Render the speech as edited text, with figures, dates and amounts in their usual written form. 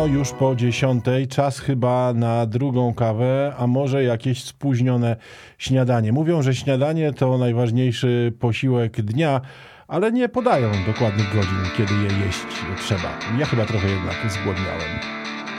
No już po 10:00, czas chyba na drugą kawę, a może jakieś spóźnione śniadanie. Mówią, że śniadanie to najważniejszy posiłek dnia, ale nie podają dokładnych godzin, kiedy je jeść trzeba. Ja chyba trochę jednak zgłodniałem.